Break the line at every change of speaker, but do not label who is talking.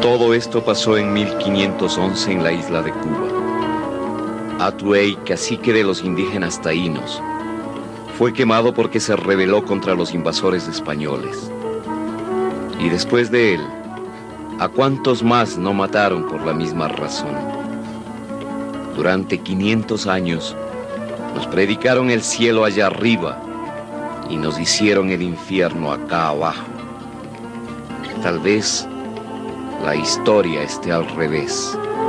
Todo esto pasó en 1511 en la isla de Cuba. Atuey, cacique de los indígenas taínos, fue quemado porque se rebeló contra los invasores españoles. Y después de él, ¿a cuántos más no mataron por la misma razón? Durante 500 años nos predicaron el cielo allá arriba y nos hicieron el infierno acá abajo. Tal vez la historia esté al revés.